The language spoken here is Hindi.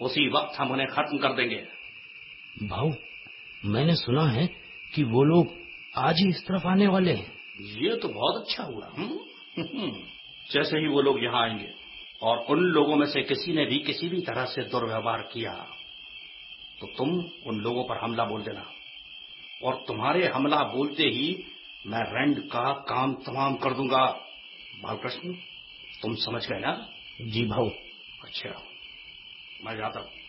उसी वक्त हम उन्हें खत्म कर देंगे। भाऊ, मैंने सुना है कि वो लोग आज ही इस तरफ आने वाले हैं। ये तो बहुत अच्छा हुआ। जैसे ही वो लोग यहाँ आएंगे और उन लोगों में से किसी ने भी किसी भी तरह से दुर्व्यवहार किया तो तुम उन लोगों पर हमला बोल देना, और तुम्हारे हमला बोलते ही मैं रैंड का काम तमाम कर दूंगा। बालकृष्ण, तुम समझ गए ना? जी भाऊ। अच्छा, मैं जाता हूं।